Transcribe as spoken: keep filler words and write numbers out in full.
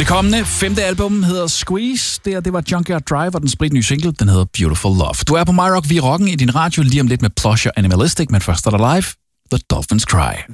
Det kommende femte album hedder Squeeze. Det, her, det var Junkyard Drive, og den spritnye single, den hedder Beautiful Love. Du er på My Rock, vi rocken i din radio lige om lidt med Plush og Animalistic, men først er der live The Dolphins Cry.